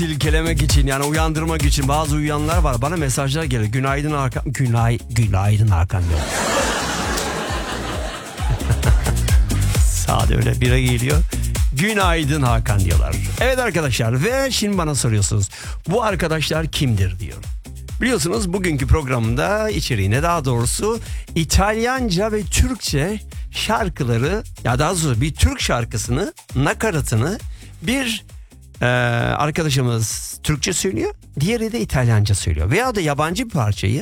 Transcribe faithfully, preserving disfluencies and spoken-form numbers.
silkelemek için, yani uyandırmak için bazı uyuyanlar var. Bana mesajlar geliyor. Günaydın Hakan. Günay, günaydın Hakan diyor. Sade öyle bire geliyor. Günaydın Hakan diyorlar. Evet arkadaşlar, ve şimdi bana soruyorsunuz. Bu arkadaşlar kimdir diyor. Biliyorsunuz bugünkü programda içeriğine, daha doğrusu İtalyanca ve Türkçe şarkıları, ya daha doğrusu bir Türk şarkısını, nakaratını bir e, arkadaşımız Türkçe söylüyor, diğeri de İtalyanca söylüyor. Veya da yabancı bir parçayı